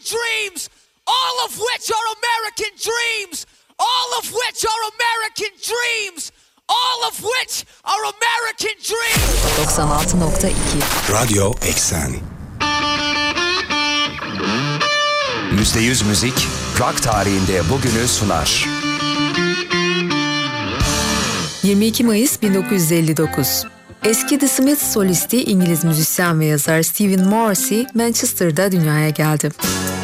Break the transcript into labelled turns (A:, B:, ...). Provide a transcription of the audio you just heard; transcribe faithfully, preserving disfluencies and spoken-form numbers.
A: dreams, all of which are American dreams, all of which are American dreams, all of which are American dreams.
B: doksan altı nokta iki
C: Radyo Eksen.
D: yüzde yüz müzik, rock tarihinde bugünü sunar.
B: yirmi iki Mayıs bin dokuz yüz elli dokuz. Eski The Smiths solisti İngiliz müzisyen ve yazar Stephen Morrissey Manchester'da dünyaya geldi.